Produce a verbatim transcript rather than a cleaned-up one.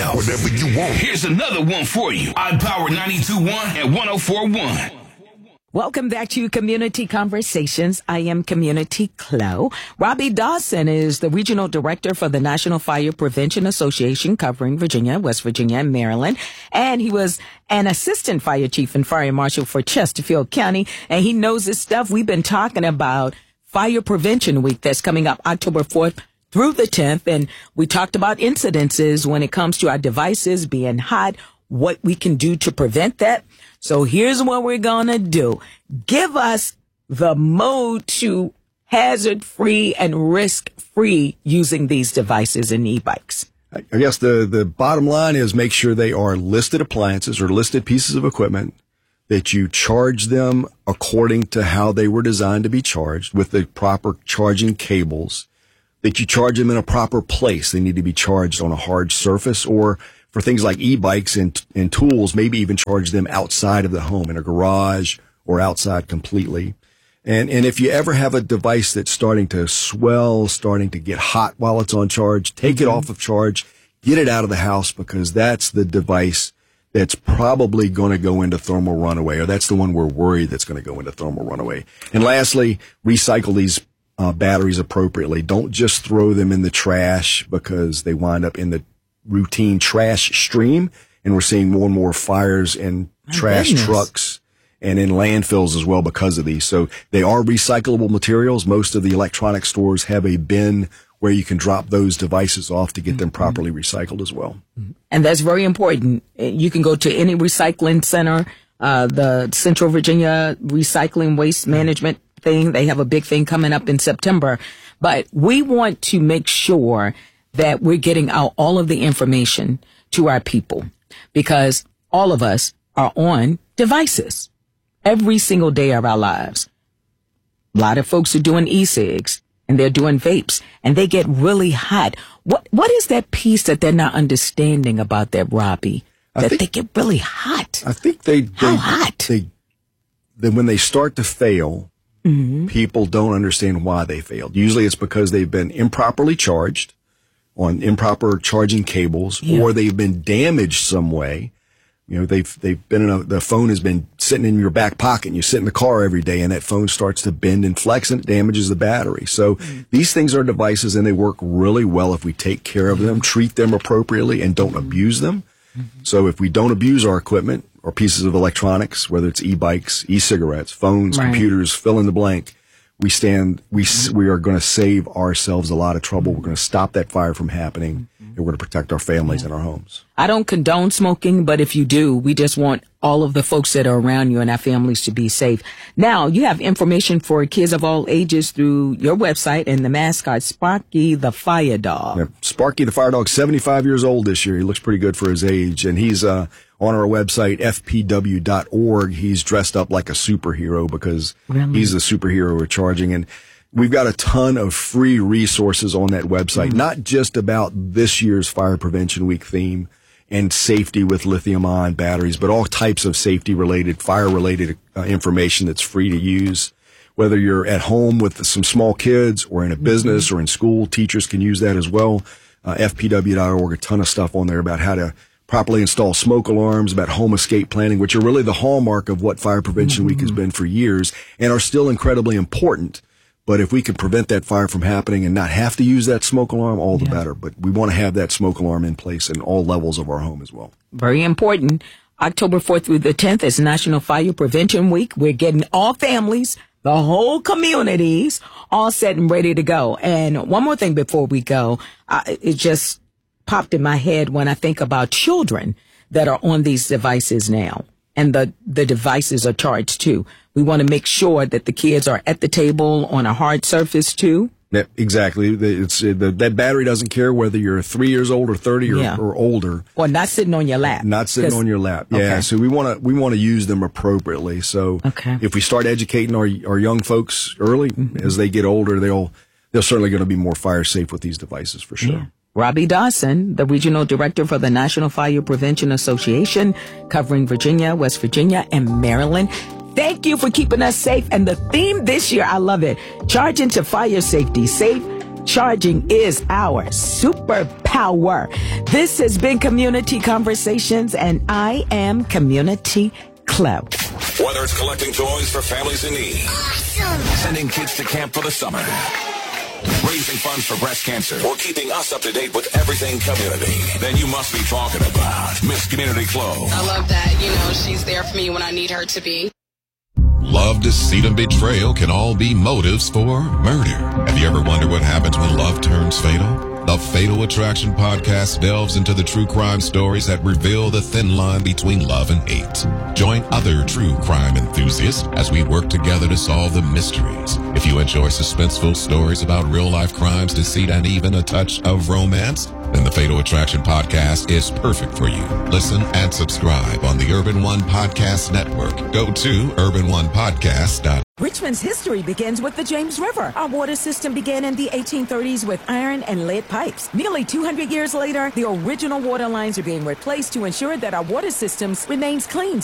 else. Whatever you want. Here's another one for you. Odd Power ninety-two point one and one oh four point one. Welcome back to Community Conversations. I am Community Chloe. Robbie Dawson is the Regional Director for the National Fire Prevention Association covering Virginia, West Virginia, and Maryland. And he was an Assistant Fire Chief and Fire Marshal for Chesterfield County. And he knows his stuff. We've been talking about Fire Prevention Week that's coming up October fourth through the tenth. And we talked about incidences when it comes to our devices being hot, what we can do to prevent that. So here's what we're going to do. Give us the mode to hazard-free and risk-free using these devices and e-bikes. I guess the, the bottom line is make sure they are listed appliances or listed pieces of equipment, that you charge them according to how they were designed to be charged with the proper charging cables, that you charge them in a proper place. They need to be charged on a hard surface, or for things like e-bikes and, and tools, maybe even charge them outside of the home in a garage or outside completely. And, and if you ever have a device that's starting to swell, starting to get hot while it's on charge, take mm-hmm. it off of charge, get it out of the house, because that's the device that's probably going to go into thermal runaway, or that's the one we're worried that's going to go into thermal runaway. And lastly, recycle these uh, batteries appropriately. Don't just throw them in the trash because they wind up in the routine trash stream, and we're seeing more and more fires in My trash goodness. trucks and in landfills as well because of these. So they are recyclable materials. Most of the electronic stores have a bin where you can drop those devices off to get mm-hmm. them properly recycled as well. And that's very important. You can go to any recycling center, uh, the Central Virginia Recycling Waste Management thing. They have a big thing coming up in September, but we want to make sure that we're getting out all of the information to our people, because all of us are on devices every single day of our lives. A lot of folks are doing e-cigs and they're doing vapes, and they get really hot. What What is that piece that they're not understanding about that, Robbie? That think, they get really hot. I think they, they how hot? They, they when they start to fail, mm-hmm. people don't understand why they failed. Usually, it's because they've been improperly charged on improper charging cables, yeah. or they've been damaged some way. You know, they've, they've been in a, the phone has been sitting in your back pocket, and you sit in the car every day, and that phone starts to bend and flex, and it damages the battery. So mm-hmm. these things are devices, and they work really well if we take care of them, treat them appropriately, and don't mm-hmm. abuse them. Mm-hmm. So if we don't abuse our equipment or pieces of electronics, whether it's e-bikes, e-cigarettes, phones, right. computers, fill in the blank, we stand, we, we are going to save ourselves a lot of trouble. We're going to stop that fire from happening, and we're going to protect our families yeah. and our homes. I don't condone smoking, but if you do, we just want all of the folks that are around you and our families to be safe. Now, you have information for kids of all ages through your website and the mascot, Sparky the Fire Dog. Yeah, Sparky the Fire Dog, seventy-five years old this year. He looks pretty good for his age, and he's uh, on our website, f p w dot org. He's dressed up like a superhero because really? he's the superhero we're charging. And we've got a ton of free resources on that website, mm-hmm. not just about this year's Fire Prevention Week theme and safety with lithium-ion batteries, but all types of safety-related, fire-related uh, information that's free to use. Whether you're at home with some small kids or in a business mm-hmm. or in school, teachers can use that as well. Uh, f p w dot org, a ton of stuff on there about how to properly install smoke alarms, about home escape planning, which are really the hallmark of what Fire Prevention mm-hmm. Week has been for years and are still incredibly important. But if we can prevent that fire from happening and not have to use that smoke alarm, all the yeah. better. But we want to have that smoke alarm in place in all levels of our home as well. Very important. October fourth through the tenth is National Fire Prevention Week. We're getting all families, the whole communities, all set and ready to go. And one more thing before we go, uh, it just popped in my head when I think about children that are on these devices now. And the, the devices are charged too. We want to make sure that the kids are at the table on a hard surface too. Yeah, exactly. It's the, that battery doesn't care whether you're three years old or thirty or, yeah. or older. Or not sitting on your lap. Not sitting on your lap. Yeah. Okay. So we want to we want to use them appropriately. So okay. if we start educating our our young folks early, mm-hmm. as they get older, they'll they're certainly going to be more fire safe with these devices for sure. Yeah. Robbie Dawson, the Regional Director for the National Fire Prevention Association, covering Virginia, West Virginia, and Maryland. Thank you for keeping us safe. And the theme this year, I love it. Charge into fire safety. Safe, Charging is our superpower. This has been Community Conversations, and I am Community Chloe. Whether it's collecting toys for families in need, awesome. Sending kids to camp for the summer, raising funds for breast cancer, or keeping us up to date with everything community, then you must be talking about Miss Community Chloe. I love that, you know, she's there for me when I need her to be. Love, deceit, and betrayal can all be motives for murder. Have you ever wondered what happens when love turns fatal? The Fatal Attraction podcast delves into the true crime stories that reveal the thin line between love and hate. Join other true crime enthusiasts as we work together to solve the mysteries. If you enjoy suspenseful stories about real-life crimes, deceit, and even a touch of romance, then the Fatal Attraction podcast is perfect for you. Listen and subscribe on the Urban One Podcast Network. Go to urban one podcast dot com. Richmond's history begins with the James River. Our water system began in the eighteen thirties with iron and lead pipes. Nearly two hundred years later, the original water lines are being replaced to ensure that our water systems remains clean,